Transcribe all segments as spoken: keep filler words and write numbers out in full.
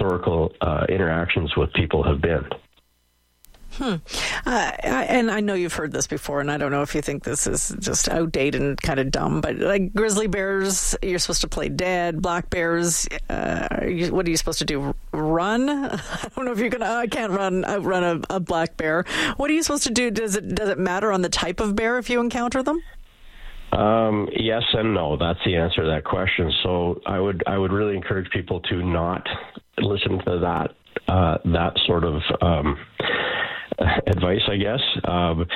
historical uh, interactions with people have been. Hmm. Uh, I, and I know you've heard this before, and I don't know if you think this is just outdated and kind of dumb, but like grizzly bears, you're supposed to play dead. Black bears, uh, are you, what are you supposed to do? Run? I don't know if you're gonna. I can't run outrun a, a black bear. What are you supposed to do? Does it does it matter on the type of bear if you encounter them? Um, yes and no. That's the answer to that question. So I would I would really encourage people to not listen to that uh, that sort of um, advice, I guess. Um,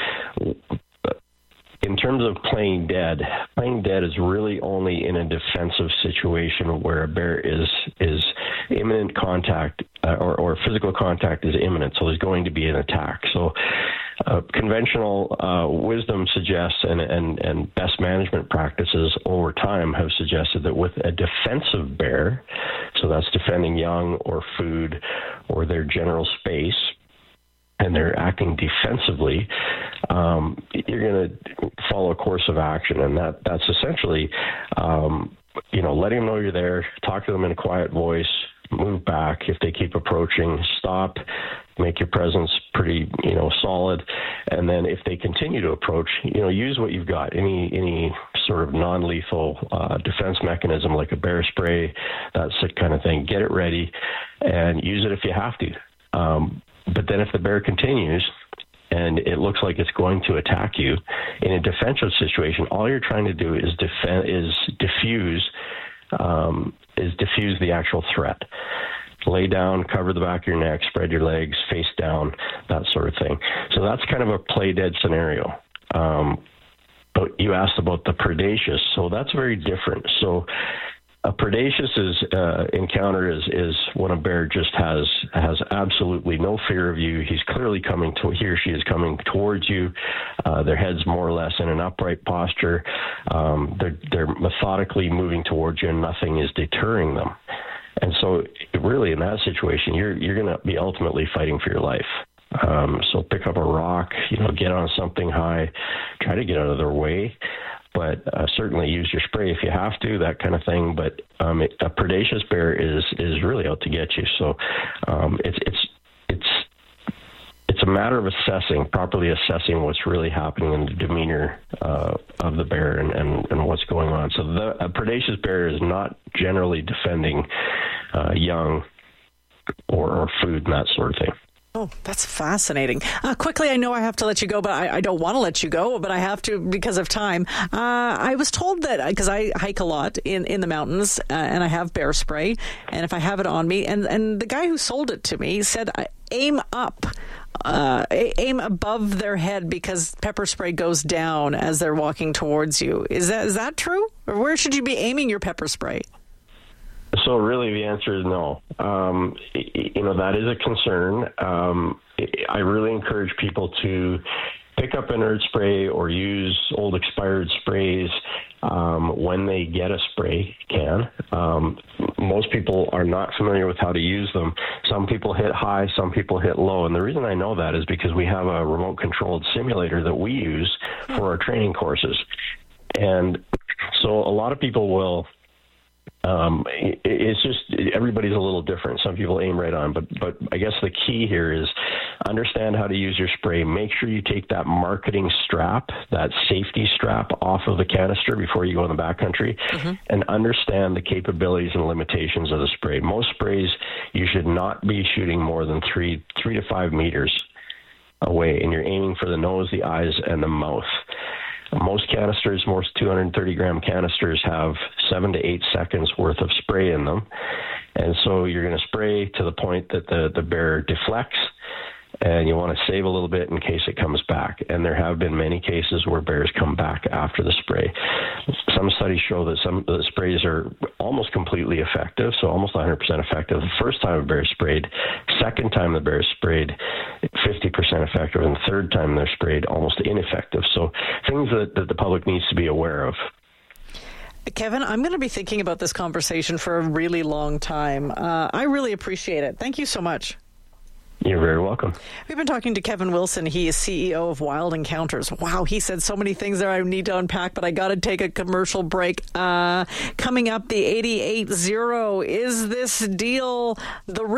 in terms of playing dead, playing dead is really only in a defensive situation where a bear is is imminent contact uh, or, or physical contact is imminent. So there's going to be an attack. So uh, conventional uh, wisdom suggests and, and, and best management practices over time have suggested that with a defensive bear, so that's defending young or food or their general space, and they're acting defensively, um, you're going to follow a course of action. And that that's essentially, um, you know, letting them know you're there, talk to them in a quiet voice, move back. If they keep approaching, stop, make your presence pretty, you know, solid. And then if they continue to approach, you know, use what you've got, any any sort of non-lethal uh, defense mechanism like a bear spray, that kind of thing. Get it ready and use it if you have to. Um, But then if the bear continues and it looks like it's going to attack you in a defensive situation, all you're trying to do is defend, is diffuse, um, is diffuse the actual threat. Lay down, cover the back of your neck, spread your legs, face down, that sort of thing. So that's kind of a play dead scenario. Um, but you asked about the predaceous, so that's very different. So a predaceous is, uh, encounter is, is when a bear just has has absolutely no fear of you. He's clearly coming to, he or she is coming towards you. Uh, their head's more or less in an upright posture. Um, they're, they're methodically moving towards you and nothing is deterring them. And so really in that situation, you're, you're going to be ultimately fighting for your life. Um, so pick up a rock, you know, get on something high, try to get out of their way. But uh, certainly use your spray if you have to, that kind of thing. But um, it, a predaceous bear is is really out to get you. So um, it's it's it's it's a matter of assessing, properly assessing what's really happening in the demeanor uh, of the bear and, and, and what's going on. So the, a predaceous bear is not generally defending uh, young or, or food and that sort of thing. Oh, that's fascinating. Uh, quickly, I know I have to let you go, but I, I don't want to let you go, but I have to because of time. Uh, I was told that, because I hike a lot in, in the mountains, uh, and I have bear spray, and if I have it on me, and, and the guy who sold it to me said, aim up, uh, aim above their head because pepper spray goes down as they're walking towards you. Is that is that true? Or where should you be aiming your pepper spray? So really the answer is no. Um, you know, that is a concern. Um, I really encourage people to pick up an Erd spray or use old expired sprays um, when they get a spray can. Um, most people are not familiar with how to use them. Some people hit high, some people hit low. And the reason I know that is because we have a remote controlled simulator that we use for our training courses. And so a lot of people will Um, it, it's just everybody's a little different. Some people aim right on, but but I guess the key here is understand how to use your spray. Make sure you take that marketing strap, that safety strap off of the canister before you go in the backcountry, mm-hmm. and understand the capabilities and limitations of the spray. Most sprays, you should not be shooting more than three three to five meters away, and you're aiming for the nose, the eyes, and the mouth. Most canisters, most two hundred thirty gram canisters have seven to eight seconds worth of spray in them. And so you're going to spray to the point that the, the bear deflects, and you want to save a little bit in case it comes back. And there have been many cases where bears come back after the spray. Some studies show that some of the sprays are almost completely effective, so almost one hundred percent effective the first time a bear sprayed. Second time the bear sprayed, fifty percent effective, and the third time they're sprayed, almost ineffective. So things that, that the public needs to be aware of. Kevin, I'm going to be thinking about this conversation for a really long time. Uh, I really appreciate it. Thank you so much. You're very welcome. We've been talking to Kevin Wilson. He is C E O of Wild Encounters. Wow, he said so many things there I need to unpack, but I got to take a commercial break. Uh, coming up, the eighty-eight Zero. Is this deal the